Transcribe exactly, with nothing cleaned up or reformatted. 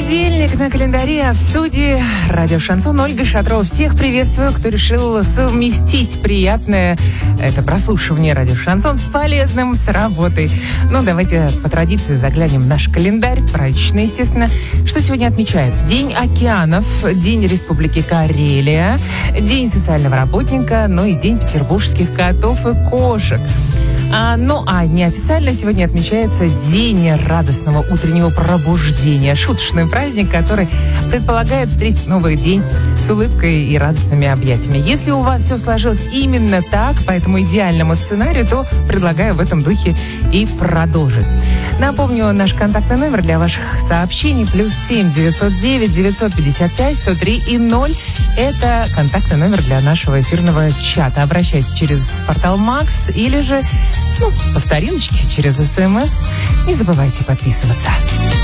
Понедельник на календаре, а в студии радио «Шансон» Ольга Шатрова. Всех приветствую, кто решил совместить приятное это прослушивание радио «Шансон» с полезным, с работой. Ну, давайте по традиции заглянем в наш календарь, праздничный, естественно. Что сегодня отмечается? День океанов, День Республики Карелия, День социального работника, ну и День петербургских котов и кошек. А, ну, а неофициально сегодня отмечается День радостного утреннего пробуждения. Шуточный праздник, который предполагает встретить новый день с улыбкой и радостными объятиями. Если у вас все сложилось именно так, по этому идеальному сценарию, то предлагаю в этом духе и продолжить. Напомню, наш контактный номер для ваших сообщений плюс семь девятьсот девять девятьсот пятьдесят пять сто три и ноль. Это контактный номер для нашего эфирного чата. Обращайтесь через портал Макс или же, ну, по стариночке, через СМС. Не забывайте подписываться.